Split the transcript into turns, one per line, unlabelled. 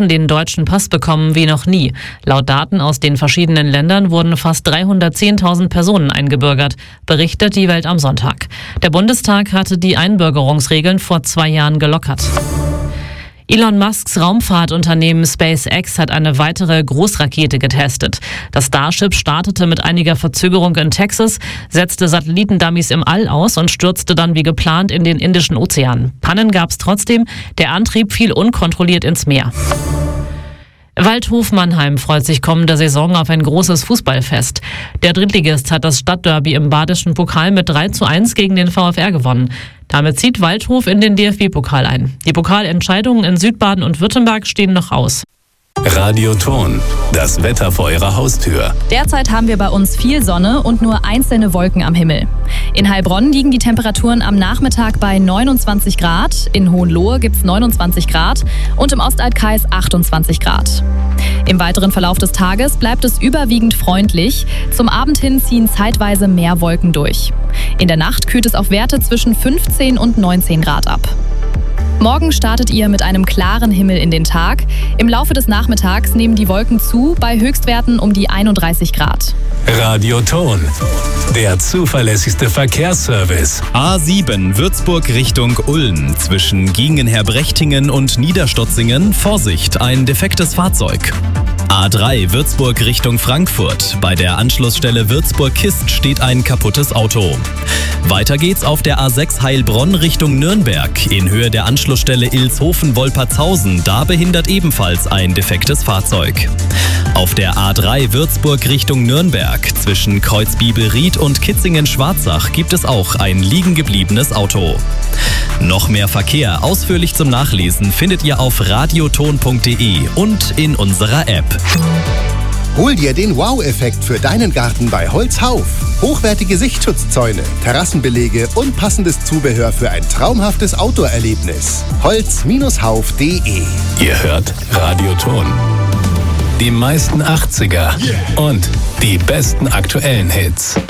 Menschen den deutschen Pass bekommen wie noch nie. Laut Daten aus den verschiedenen Ländern wurden fast 310.000 Personen eingebürgert, berichtet die Welt am Sonntag. Der Bundestag hatte die Einbürgerungsregeln vor 2 Jahren gelockert. Elon Musks Raumfahrtunternehmen SpaceX hat eine weitere Großrakete getestet. Das Starship startete mit einiger Verzögerung in Texas, setzte Satellitendummies im All aus und stürzte dann wie geplant in den Indischen Ozean. Pannen gab es trotzdem, der Antrieb fiel unkontrolliert ins Meer. Waldhof Mannheim freut sich kommende Saison auf ein großes Fußballfest. Der Drittligist hat das Stadtderby im Badischen Pokal mit 3:1 gegen den VfR gewonnen. Damit zieht Waldhof in den DFB-Pokal ein. Die Pokalentscheidungen in Südbaden und Württemberg stehen noch aus.
Radio Ton, das Wetter vor Ihrer Haustür.
Derzeit haben wir bei uns viel Sonne und nur einzelne Wolken am Himmel. In Heilbronn liegen die Temperaturen am Nachmittag bei 29 Grad, in Hohenlohe gibt es 29 Grad und im Ostalbkreis 28 Grad. Im weiteren Verlauf des Tages bleibt es überwiegend freundlich. Zum Abend hin ziehen zeitweise mehr Wolken durch. In der Nacht kühlt es auf Werte zwischen 15 und 19 Grad ab. Morgen startet ihr mit einem klaren Himmel in den Tag. Im Laufe des Nachmittags nehmen die Wolken zu, bei Höchstwerten um die 31 Grad.
Radio Ton, der zuverlässigste Verkehrsservice.
A7 Würzburg Richtung Ulm. Zwischen Giengenher-Brechtingen und Niederstotzingen. Vorsicht, ein defektes Fahrzeug. A3 Würzburg Richtung Frankfurt. Bei der Anschlussstelle Würzburg-Kist steht ein kaputtes Auto. Weiter geht's auf der A6 Heilbronn Richtung Nürnberg. In Höhe der Anschlussstelle Ilshofen-Wolpertshausen. Da behindert ebenfalls ein defektes Fahrzeug. Auf der A3 Würzburg Richtung Nürnberg. Zwischen Kreuzbibelried und Kitzingen-Schwarzach gibt es auch ein liegengebliebenes Auto. Noch mehr Verkehr ausführlich zum Nachlesen findet ihr auf radioton.de und in unserer App.
Hol dir den Wow-Effekt für deinen Garten bei Holzhauf. Hochwertige Sichtschutzzäune, Terrassenbelege und passendes Zubehör für ein traumhaftes Outdoor-Erlebnis. Holz-hauf.de.
Ihr hört Radio Ton. Die meisten 80er und die besten aktuellen Hits.